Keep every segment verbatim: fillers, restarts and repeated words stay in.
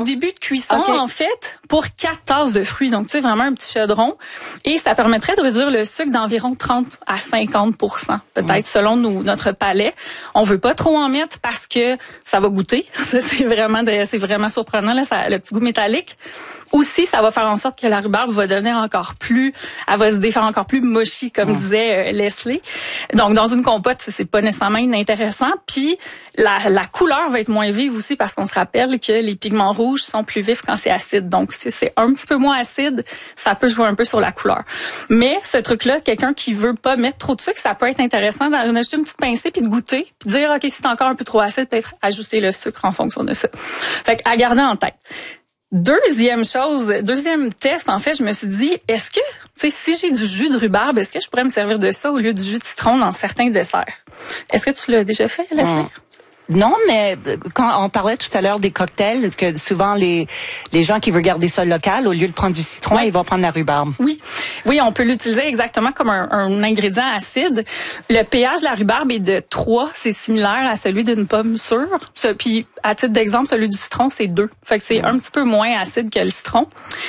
début de cuisson, okay. en fait, pour quatre tasses de fruits. Donc, tu sais, vraiment un petit chaudron. Et ça permettrait de réduire le sucre d'environ trente à cinquante pour cent, peut-être, mmh. selon nous, notre palais. On veut pas trop en mettre parce que ça va goûter. Ça, c'est vraiment, de, c'est vraiment surprenant, là, ça, le petit goût métallique. Aussi, ça va faire en sorte que la rhubarbe va devenir encore plus, elle va se défaire encore plus mushy, comme mmh. disait euh, Leslie. Donc, dans une compote, c'est pas nécessairement inintéressant. Puis, la, la couleur va être moins vive aussi parce qu'on se rappelle que les pigments rouges sont plus vifs quand c'est acide. Donc, si c'est un petit peu moins acide, ça peut jouer un peu sur la couleur. Mais ce truc-là, quelqu'un qui veut pas mettre trop de sucre, ça peut être intéressant d'en ajouter une petite pincée puis de goûter, puis de dire, OK, si c'est encore un peu trop acide, peut-être ajuster le sucre en fonction de ça. Fait qu'à garder en tête. Deuxième chose, deuxième test, en fait, je me suis dit, est-ce que, tu sais, si j'ai du jus de rhubarbe, est-ce que je pourrais me servir de ça au lieu du jus de citron dans certains desserts? Est-ce que tu l'as déjà fait, Leslie? Mmh. Non, mais quand on parlait tout à l'heure des cocktails, que souvent les les gens qui veulent garder ça local, au lieu de prendre du citron, ouais. ils vont prendre la rhubarbe. Oui, oui, on peut l'utiliser exactement comme un, un ingrédient acide. Le pH de la rhubarbe est de trois, c'est similaire à celui d'une pomme sûre. Puis, à titre d'exemple, celui du citron, c'est deux. Fait que c'est mmh. un petit peu moins acide que le citron.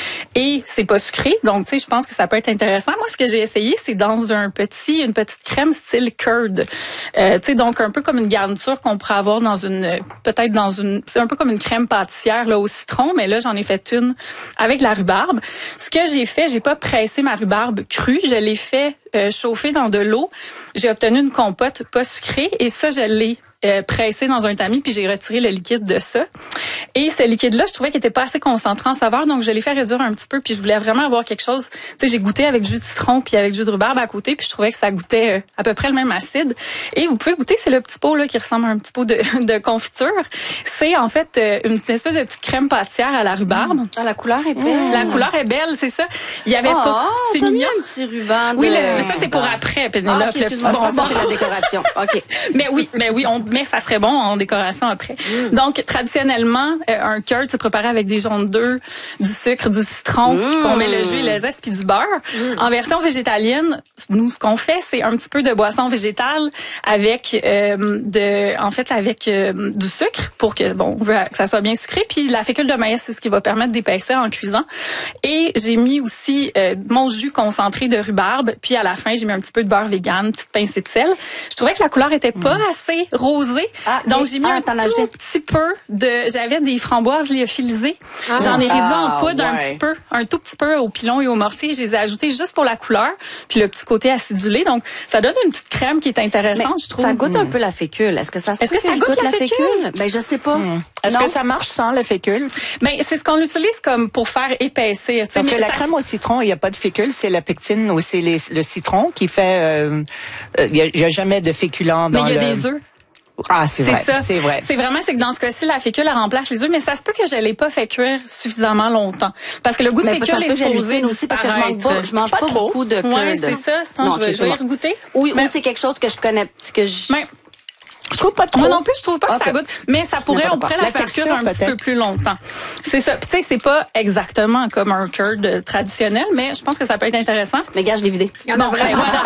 Et c'est pas sucré, donc tu sais, je pense que ça peut être intéressant. Moi, ce que j'ai essayé, c'est dans un petit, une petite crème style curd. Euh, tu sais, donc un peu comme une garniture qu'on pourrait avoir dans une, peut-être dans une, c'est un peu comme une crème pâtissière là au citron, mais là j'en ai fait une avec la rhubarbe. Ce que j'ai fait, j'ai pas pressé ma rhubarbe crue, je l'ai fait euh, chauffer dans de l'eau. J'ai obtenu une compote pas sucrée et ça je l'ai euh, pressé dans un tamis puis j'ai retiré le liquide de ça. Et ce liquide-là, je trouvais qu'il était pas assez concentré en saveur, donc je l'ai fait réduire un petit peu puis je voulais vraiment avoir quelque chose. Tu sais, j'ai goûté avec du jus de citron puis avec du jus de rhubarbe à côté puis je trouvais que ça goûtait euh, à peu près le même acide. Et vous pouvez goûter, c'est le petit pot là qui ressemble à un petit pot de, de confiture. C'est en fait euh, une espèce de petite crème pâtissière à la rhubarbe. Mmh. Ah, la couleur est belle. Mmh. La couleur est belle, c'est ça. Il y avait oh, pas. C'est t'as mignon. Mis un petit ruban. De... Oui, le, ça c'est pour après, Pénélope. Ah, okay, excuse-moi, bon, bon. C'est la décoration. Ok. Mais oui, mais oui, on, mais ça serait bon en décoration après. Mmh. Donc traditionnellement, euh, un curd c'est préparé avec des jaunes d'œufs, du sucre, du citron, mmh. qu'on met le jus, le zeste puis du beurre. Mmh. En version végétalienne, nous ce qu'on fait, c'est un petit peu de boisson végétale avec euh, de, en fait avec euh, du sucre pour que bon, on veut que ça soit bien sucré. Puis la fécule de maïs, c'est ce qui va permettre d'épaissir en cuisant. Et j'ai mis aussi euh, mon jus concentré de rhubarbe. Puis à la fin, j'ai mis un petit peu de beurre vegan, une petite pincée de sel. Je trouvais que la couleur était pas mmh. assez rosée, ah, donc j'ai mis ah, un tout acheté. petit peu de. J'avais des framboises lyophilisées. Ah, J'en ai réduit ah, en poudre ouais. un petit peu, un tout petit peu au pilon et au mortier. Je les ai ajoutées juste pour la couleur, puis le petit côté acidulé. Donc ça donne une petite crème qui est intéressante, mais je trouve. Ça goûte mmh. un peu la fécule. Est-ce que ça se Est-ce que ça goûte, goûte la fécule? fécule? Ben je sais pas. Mmh. Est-ce non. que ça marche sans la fécule? Ben c'est ce qu'on utilise comme pour faire épaissir. Parce que la ça... crème au citron, il y a pas de fécule, c'est la pectine ou c'est les, le citron qui fait. Euh, il euh, y, y a jamais de féculent dans Mais il y a le... des œufs. Ah, c'est, c'est vrai, ça. c'est vrai. C'est vraiment, c'est que dans ce cas-ci, la fécule, elle remplace les œufs, mais ça se peut que je l'ai pas fait cuire suffisamment longtemps. Parce que le goût de mais fécule est supposé aussi parce que je mange pas, je mange pas, pas beaucoup de curd. Ouais, c'est ça. Attends, non, je vais, okay, je vais y regoûter. Oui, mais... ou c'est quelque chose que je connais, que je... Mais... Je trouve pas trop. Moi non plus, je trouve pas que okay. ça goûte. Mais ça pourrait, on pourrait la, la faire cuire un petit peu plus longtemps. C'est ça. Puis tu sais, c'est pas exactement comme un curd traditionnel, mais je pense que ça peut être intéressant. Mais gars, je l'ai vidé. Bon, ben,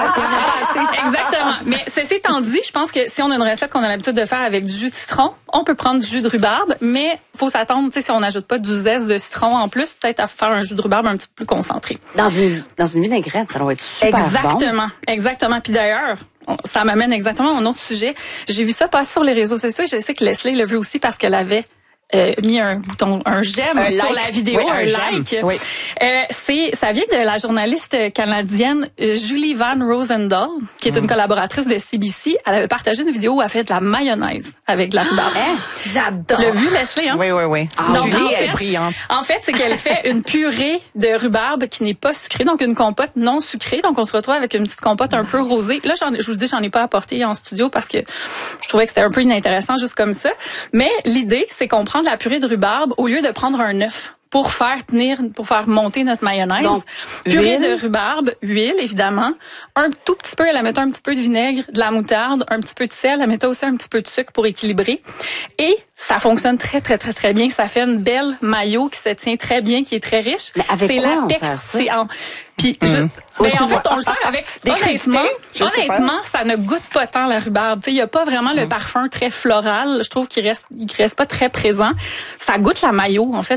voilà. Exactement. Mais ceci étant dit, je pense que si on a une recette qu'on a l'habitude de faire avec du jus de citron, on peut prendre du jus de rhubarbe, mais faut s'attendre, tu sais, si on n'ajoute pas du zeste de citron en plus, peut-être à faire un jus de rhubarbe un petit peu plus concentré. Dans une, dans une vinaigrette, ça doit être super Exactement. bon. Exactement. Puis d'ailleurs, ça m'amène exactement à un autre sujet. J'ai vu ça passer sur les réseaux sociaux. Je sais que Leslie l'a vu aussi parce qu'elle avait euh, mis un bouton, un j'aime un sur like. la vidéo, oui, un, un like. Oui. Euh, c'est, ça vient de la journaliste canadienne Julie Van Rosendahl, qui est mm. une collaboratrice de C B C. Elle avait partagé une vidéo où elle fait de la mayonnaise avec de la rhubarbe. Ah, j'adore. Tu l'as vu, Leslie, hein? Oui, oui, oui. Ah, donc, Julie en fait, est brillante. En fait, c'est qu'elle fait une purée de rhubarbe qui n'est pas sucrée, donc une compote non sucrée. Donc, on se retrouve avec une petite compote un peu rosée. Là, j'en, je vous dis, j'en ai pas apporté en studio parce que je trouvais que c'était un peu inintéressant juste comme ça. Mais l'idée, c'est qu'on prend de la purée de rhubarbe au lieu de prendre un œuf pour faire tenir, pour faire monter notre mayonnaise. Donc, purée huile. de rhubarbe, huile, évidemment. Un tout petit peu, elle met un petit peu de vinaigre, de la moutarde, un petit peu de sel. Elle met aussi un petit peu de sucre pour équilibrer. Et ça fonctionne très, très, très, très bien. Ça fait une belle mayo qui se tient très bien, qui est très riche. Mais avec c'est quoi la on pec, sert ça? c'est en, puis, mmh. je, ben, en fait, on le sert avec, des honnêtement, honnêtement, ça ne goûte pas tant la rhubarbe. Tu sais, il y a pas vraiment mmh. le parfum très floral. Je trouve qu'il reste, il reste pas très présent. Ça goûte la mayo, en fait.